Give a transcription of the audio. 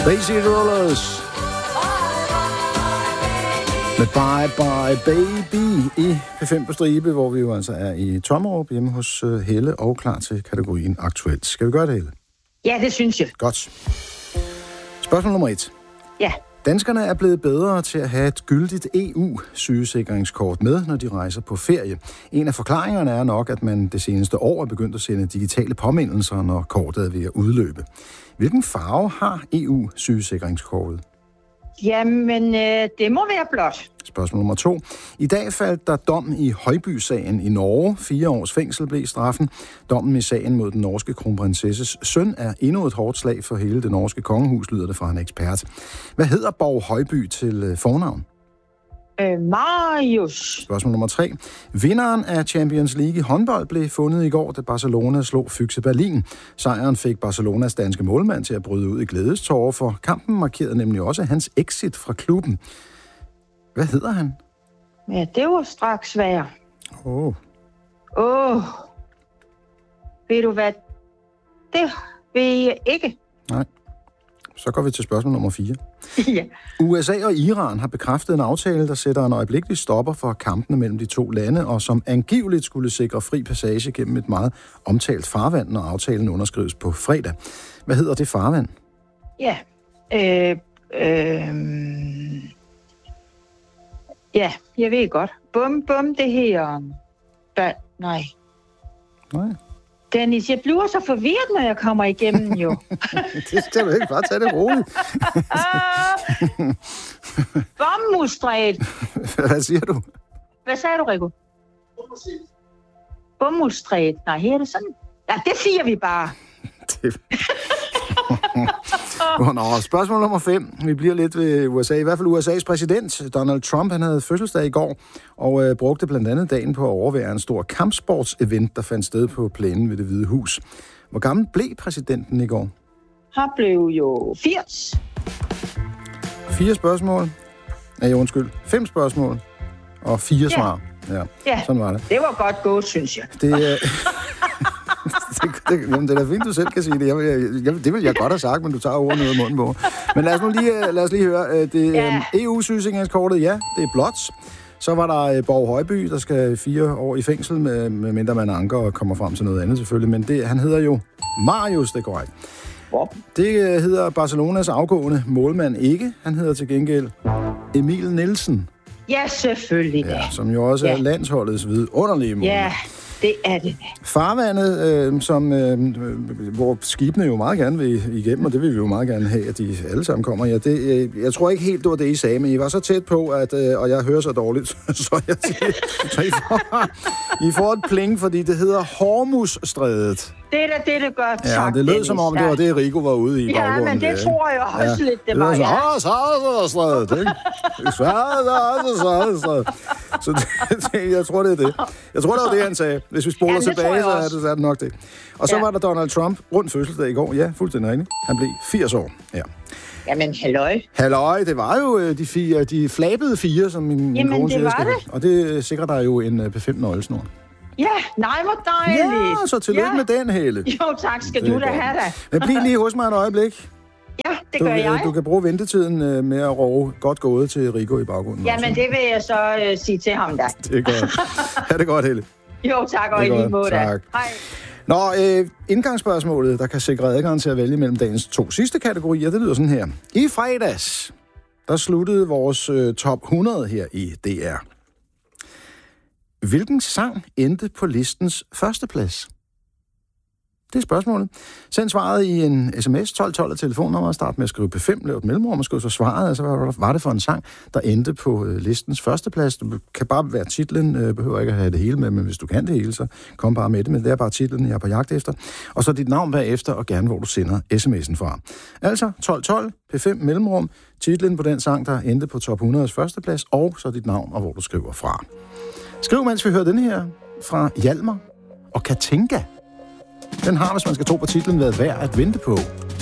Daisy Rollers med Bye Bye Baby i P5 på stribe, hvor vi jo altså er i Tommerup hjemme hos Helle og klar til kategorien Aktuelt. Skal vi gøre det, Helle? Ja, det synes jeg. Godt. Spørgsmål nummer 1. Ja. Danskerne er blevet bedre til at have et gyldigt EU-sygesikringskort med, når de rejser på ferie. En af forklaringerne er nok, at man det seneste år er begyndt at sende digitale påmindelser, når kortet er ved at udløbe. Hvilken farve har EU-sygesikringskortet? Jamen, det må være blåt. Spørgsmål nummer 2. I dag faldt der dom i Højby-sagen i Norge. 4 års fængsel blev straffen. Dommen i sagen mod den norske kronprinsesses søn er endnu et hårdt slag for hele det norske kongehus, lyder det fra en ekspert. Hvad hedder Borg Højby til fornavn? Marius. Spørgsmål nummer 3. Vinderen af Champions League i håndbold blev fundet i går, da Barcelona slog Füchse Berlin. Sejren fik Barcelonas danske målmand til at bryde ud i glædestårer, for kampen markerede nemlig også hans exit fra klubben. Hvad hedder han? Ja, det var straks svært. Ved du hvad? Det ved jeg ikke. Nej. Så går vi til spørgsmål nummer 4. Ja. USA og Iran har bekræftet en aftale, der sætter en øjeblikkelig stopper for kampene mellem de to lande, og som angiveligt skulle sikre fri passage gennem et meget omtalt farvand, når aftalen underskrives på fredag. Hvad hedder det farvand? Ja. Ja, jeg ved godt. Bum, det her... Nej. Dennis, jeg bliver så forvirret, når jeg kommer igennem, jo. Det skal du ikke. Bare tage det roligt. Bomuldstræt. Hvad siger du? Hvad sagde du, Rico? Bomuldstræt. Nej, her er det sådan. Ja, det siger vi bare. Spørgsmål nummer 5. Vi bliver lidt ved USA. I hvert fald USA's præsident, Donald Trump, han havde fødselsdag i går, og brugte blandt andet dagen på at overvære en stor kampsportsevent, der fandt sted på plænen ved Det Hvide Hus. Hvor gammel blev præsidenten i går? Han blev jo 80. 4 spørgsmål. Undskyld. 5 spørgsmål. Og 4 svar. Ja, sådan var det. Det var godt gået, synes jeg. Jamen, det er da fint, du selv kan sige det. Det vil jeg godt have sagt, men du tager ordene ud af munden på. Men lad os lige høre. EU-sygesikringskortet, ja, det er blåt. Så var der Borg Højby, der skal 4 år i fængsel, med mindre man anker og kommer frem til noget andet selvfølgelig. Men han hedder jo Marius, det er korrekt. Det hedder Barcelonas afgående målmand ikke. Han hedder til gengæld Emil Nielsen. Ja, selvfølgelig. Ja, som jo også er landsholdets vidunderlige målmand. Ja, det er det. Farvandet, hvor skibene jo meget gerne vil igennem, og det vil vi jo meget gerne have, at de alle sammen kommer. Ja, jeg tror ikke helt, det var det, I sagde, men I var så tæt på, og jeg hører så dårligt, så jeg siger, I får et pling, fordi det hedder Hormuzstrædet. Det er da det, det gør. Ja, det lød som om, det var det, Rico var ude i baggrunden. Ja, men det tror jeg også lidt, det var. Hormuzstrædet, ikke? Så jeg tror, det er det. Jeg tror, det var det, han sagde. Hvis vi spoler tilbage, så er det nok det. Og så var der Donald Trump rundt fødselsdag i går. Ja, fuldstændig rigtigt. Han blev 80 år. Ja. Jamen, halløj. Halløj, det var jo de flabede 4, som min kone siger. Jamen, det var det. Og det sikrer der jo en P5-nøglesnor. Ja, nej, hvor dejligt. Ja, så tillykke med den, Helle. Jo, tak skal du da have da. Men bliv lige hos mig et øjeblik. Ja, det gør jeg. Du kan bruge ventetiden med at råbe godt gået til Rico i baggrunden. Jamen, det vil jeg så sige til ham da. Det er godt. Ha' det godt, Helle. Jo, tak, og i lige måde. Tak. Hej. Nå, indgangsspørgsmålet, der kan sikre adgang til at vælge mellem dagens 2 sidste kategorier, det lyder sådan her. I fredags, der sluttede vores top 100 her i DR. Hvilken sang endte på listens førsteplads? Det er spørgsmålet. Send svaret i en sms 1212 af telefonnummeret. Start med at skrive P5, lav et mellemrum og skrive så svaret. Altså, hvad var det for en sang, der endte på listens førsteplads? Det kan bare være titlen. Behøver ikke at have det hele med, men hvis du kan det hele, så kom bare med det. Men det er bare titlen, jeg er på jagt efter. Og så dit navn bagefter, og gerne hvor du sender sms'en fra. Altså 1212, P5, mellemrum, titlen på den sang, der endte på top 100's førsteplads, og så dit navn og hvor du skriver fra. Skriv, mens vi hører denne her fra Hjalmar og Katinka. Den har, hvis man skal tro på titlen, været værd at vente på.